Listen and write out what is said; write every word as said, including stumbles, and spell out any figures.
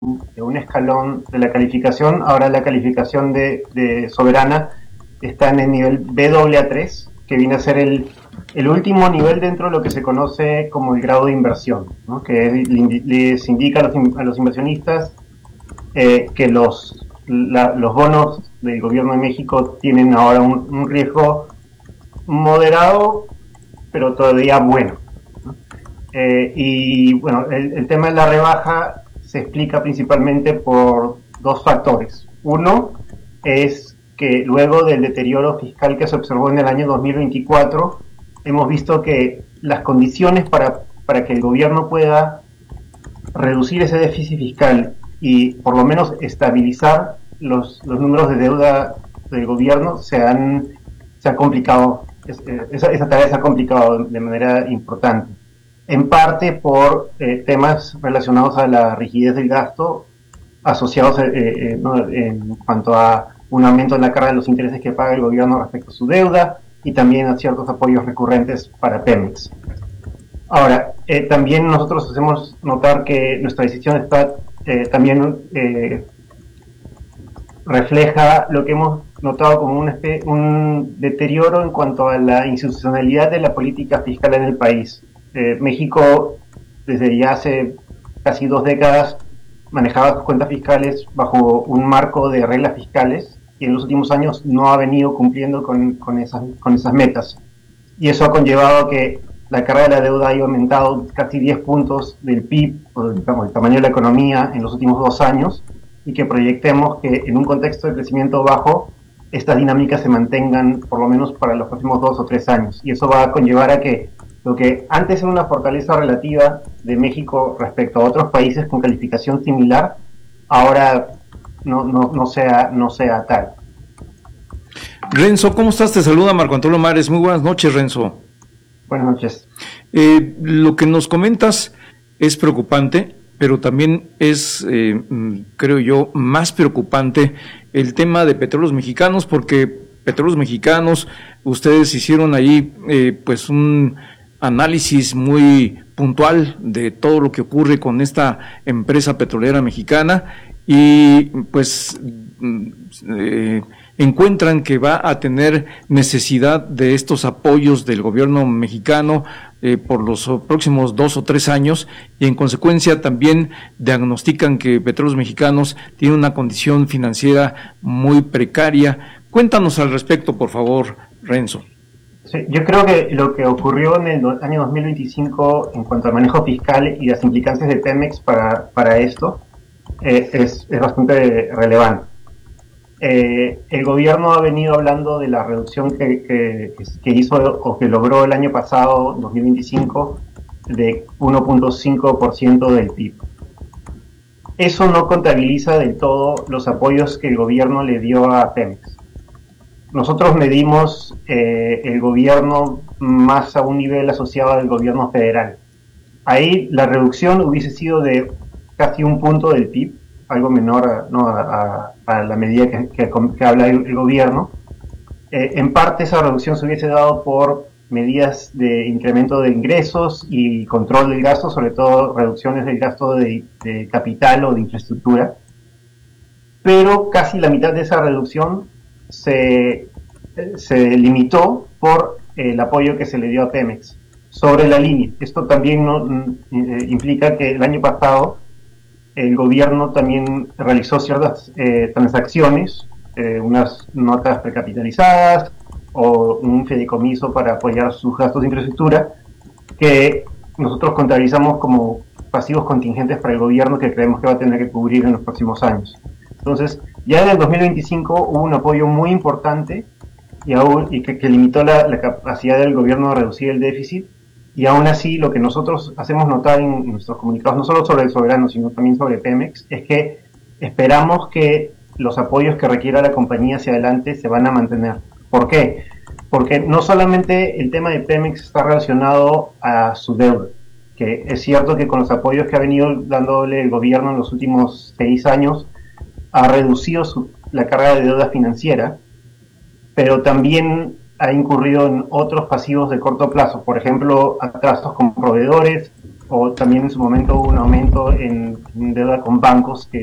de un escalón de la calificación. Ahora la calificación de, de soberana está en el nivel B A A tres, que viene a ser el, el último nivel dentro de lo que se conoce como el grado de inversión, ¿no? Que les indica a los, a los inversionistas eh, que los, la, los bonos del gobierno de México tienen ahora un, un riesgo moderado, pero todavía bueno, ¿no? Eh, y bueno, el, el tema de la rebaja se explica principalmente por dos factores. Uno es que luego del deterioro fiscal que se observó en el año dos mil veinticuatro, hemos visto que las condiciones para, para que el gobierno pueda reducir ese déficit fiscal y por lo menos estabilizar los, los números de deuda del gobierno se han, se ha complicado, esa, esa tarea se ha complicado de manera importante. En parte por eh, temas relacionados a la rigidez del gasto asociados eh, eh, ¿no? en cuanto a un aumento en la carga de los intereses que paga el gobierno respecto a su deuda y también a ciertos apoyos recurrentes para Pemex. Ahora, eh, también nosotros hacemos notar que nuestra decisión está eh, también eh, refleja lo que hemos notado como un, un deterioro en cuanto a la institucionalidad de la política fiscal en el país. Eh, México, desde ya hace casi dos décadas, manejaba sus cuentas fiscales bajo un marco de reglas fiscales y en los últimos años no ha venido cumpliendo con, con, esas, con esas metas. Y eso ha conllevado que la carga de la deuda haya aumentado casi diez puntos del P I B, o digamos, el tamaño de la economía en los últimos dos años, y que proyectemos que en un contexto de crecimiento bajo, estas dinámicas se mantengan por lo menos para los próximos dos o tres años. Y eso va a conllevar a que lo que antes era una fortaleza relativa de México respecto a otros países con calificación similar, ahora no, no, no, sea, no sea tal. Renzo, ¿cómo estás? Te saluda Marco Antonio Mares. Muy buenas noches, Renzo. Buenas noches. Eh, lo que nos comentas es preocupante, pero también es, eh, creo yo, más preocupante el tema de Petróleos Mexicanos, porque Petróleos Mexicanos, ustedes hicieron ahí eh, pues un análisis muy puntual de todo lo que ocurre con esta empresa petrolera mexicana y pues eh, encuentran que va a tener necesidad de estos apoyos del gobierno mexicano eh, por los próximos dos o tres años y en consecuencia también diagnostican que Petróleos Mexicanos tiene una condición financiera muy precaria. Cuéntanos al respecto, por favor, Renzo. Sí, yo creo que lo que ocurrió en el año dos mil veinticinco en cuanto al manejo fiscal y las implicancias de Pemex para, para esto eh, es, es bastante relevante. Eh, el gobierno ha venido hablando de la reducción que, que, que hizo o que logró el año pasado, dos mil veinticinco, de uno punto cinco por ciento del P I B. Eso no contabiliza del todo los apoyos que el gobierno le dio a Pemex. Nosotros medimos eh, el gobierno más a un nivel asociado al gobierno federal. Ahí la reducción hubiese sido de casi un punto del P I B, algo menor a, ¿no? a, a, a la medida que, que, que habla el, el gobierno. Eh, en parte esa reducción se hubiese dado por medidas de incremento de ingresos y control del gasto, sobre todo reducciones del gasto de, de capital o de infraestructura. Pero casi la mitad de esa reducción Se, se limitó por el apoyo que se le dio a Pemex sobre la línea. Esto también no, eh, implica que el año pasado el gobierno también realizó ciertas eh, transacciones, eh, unas notas precapitalizadas o un fideicomiso para apoyar sus gastos de infraestructura que nosotros contabilizamos como pasivos contingentes para el gobierno que creemos que va a tener que cubrir en los próximos años. Entonces, ya en el dos mil veinticinco hubo un apoyo muy importante y, aún, y que, que limitó la, la capacidad del gobierno de reducir el déficit, y aún así lo que nosotros hacemos notar en, en nuestros comunicados, no solo sobre el soberano, sino también sobre Pemex, es que esperamos que los apoyos que requiera la compañía hacia adelante se van a mantener. ¿Por qué? Porque no solamente el tema de Pemex está relacionado a su deuda, que es cierto que con los apoyos que ha venido dándole el gobierno en los últimos seis años, ha reducido su, la carga de deuda financiera, pero también ha incurrido en otros pasivos de corto plazo, por ejemplo, atrasos con proveedores o también en su momento hubo un aumento en, en deuda con bancos que